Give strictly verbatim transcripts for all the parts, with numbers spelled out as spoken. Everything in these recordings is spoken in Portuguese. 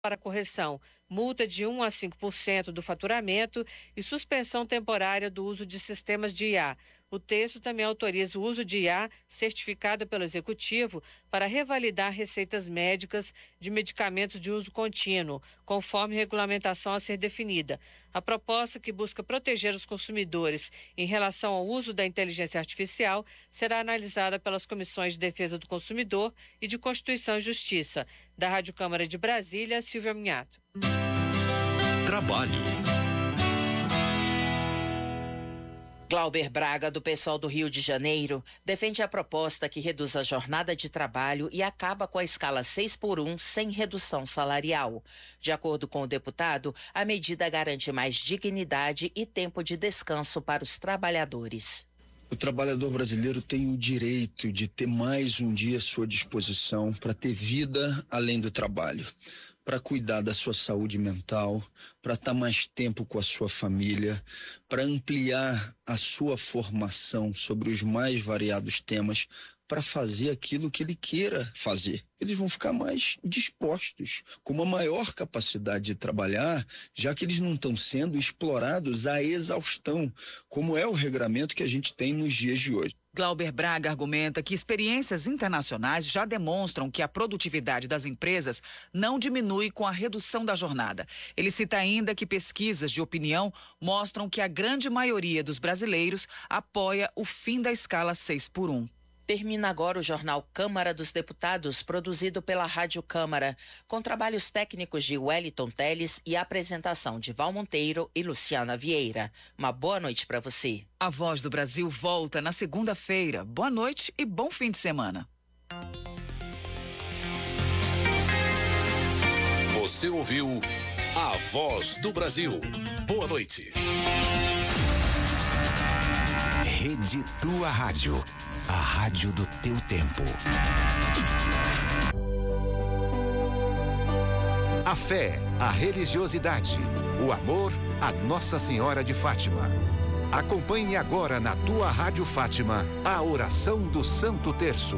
para correção, multa de um a cinco por cento do faturamento e suspensão temporária do uso de sistemas de I A. O texto também autoriza o uso de I A certificada pelo Executivo para revalidar receitas médicas de medicamentos de uso contínuo, conforme regulamentação a ser definida. A proposta, que busca proteger os consumidores em relação ao uso da inteligência artificial, será analisada pelas Comissões de Defesa do Consumidor e de Constituição e Justiça. Da Rádio Câmara de Brasília, Silvia Minhato. Trabalho. Glauber Braga, do PSOL do Rio de Janeiro, defende a proposta que reduz a jornada de trabalho e acaba com a escala seis por um sem redução salarial. De acordo com o deputado, a medida garante mais dignidade e tempo de descanso para os trabalhadores. O trabalhador brasileiro tem o direito de ter mais um dia à sua disposição para ter vida além do trabalho, para cuidar da sua saúde mental, para estar mais tempo com a sua família, para ampliar a sua formação sobre os mais variados temas, para fazer aquilo que ele queira fazer. Eles vão ficar mais dispostos, com uma maior capacidade de trabalhar, já que eles não estão sendo explorados à exaustão, como é o regramento que a gente tem nos dias de hoje. Glauber Braga argumenta que experiências internacionais já demonstram que a produtividade das empresas não diminui com a redução da jornada. Ele cita ainda que pesquisas de opinião mostram que a grande maioria dos brasileiros apoia o fim da escala seis por um. Termina agora o jornal Câmara dos Deputados, produzido pela Rádio Câmara, com trabalhos técnicos de Wellington Teles e apresentação de Val Monteiro e Luciana Vieira. Uma boa noite para você. A Voz do Brasil volta na segunda-feira. Boa noite e bom fim de semana. Você ouviu A Voz do Brasil. Boa noite. Rede Tua Rádio. A rádio do teu tempo. A fé, a religiosidade, o amor a Nossa Senhora de Fátima. Acompanhe agora na Tua Rádio Fátima a oração do Santo Terço.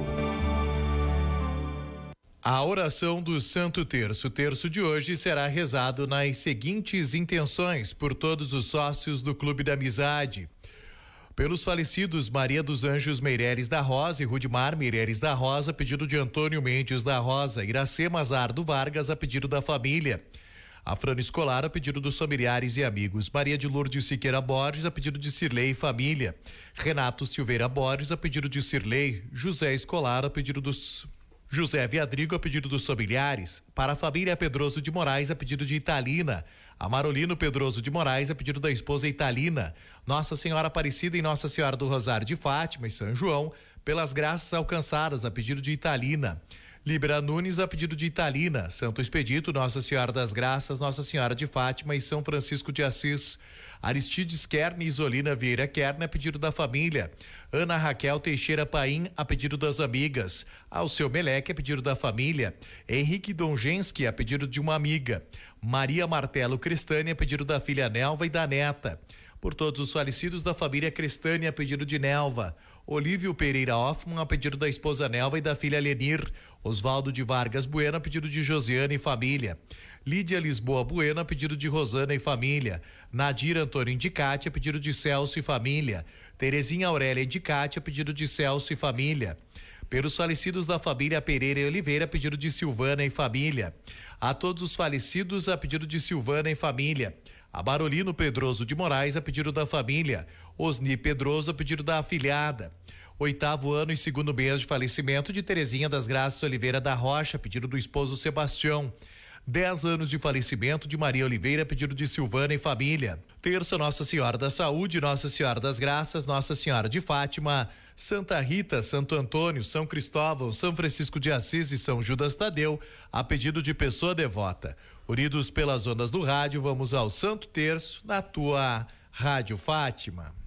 A oração do Santo Terço. O terço de hoje será rezado nas seguintes intenções por todos os sócios do Clube da Amizade. Pelos falecidos Maria dos Anjos Meireles da Rosa e Rudimar Meireles da Rosa, pedido de Antônio Mendes da Rosa, Iracema Azardo Vargas, a pedido da família. Afrano Escolar, a pedido dos familiares e amigos. Maria de Lourdes Siqueira Borges, a pedido de Cirlei e família. Renato Silveira Borges, a pedido de Cirlei. José Escolar, a pedido dos... José Viadrigo, a pedido dos familiares. Para a família Pedroso de Moraes, a pedido de Italina. Amarolino Pedroso de Moraes, a pedido da esposa Italina. Nossa Senhora Aparecida e Nossa Senhora do Rosário de Fátima e São João, pelas graças alcançadas, a pedido de Italina. Libera Nunes, a pedido de Italina. Santo Expedito, Nossa Senhora das Graças, Nossa Senhora de Fátima e São Francisco de Assis. Aristides Kerne e Isolina Vieira Kerne, a pedido da família. Ana Raquel Teixeira Paim, a pedido das amigas. Alceu Meleque, a pedido da família. Henrique Dongenski, a pedido de uma amiga. Maria Martelo Cristânia, a pedido da filha Nelva e da neta. Por todos os falecidos da família Cristânia, a pedido de Nelva. Olívio Pereira Hoffmann, a pedido da esposa Nelva e da filha Lenir. Osvaldo de Vargas Bueno, a pedido de Josiana e família. Lídia Lisboa Bueno, a pedido de Rosana e família. Nadir Antônio Indicati, a pedido de Celso e família. Terezinha Aurélia Indicati, a pedido de Celso e família. Pelos falecidos da família Pereira e Oliveira, a pedido de Silvana e família. A todos os falecidos, a pedido de Silvana e família. A Barolino Pedroso de Moraes, a pedido da família. Osni Pedroso, a pedido da afilhada. Oitavo ano e segundo mês de falecimento de Terezinha das Graças Oliveira da Rocha, a pedido do esposo Sebastião. Dez anos de falecimento de Maria Oliveira, pedido de Silvana e família. Terça, Nossa Senhora da Saúde, Nossa Senhora das Graças, Nossa Senhora de Fátima, Santa Rita, Santo Antônio, São Cristóvão, São Francisco de Assis e São Judas Tadeu, a pedido de pessoa devota. Unidos pelas ondas do rádio, vamos ao Santo Terço, na tua Rádio Fátima.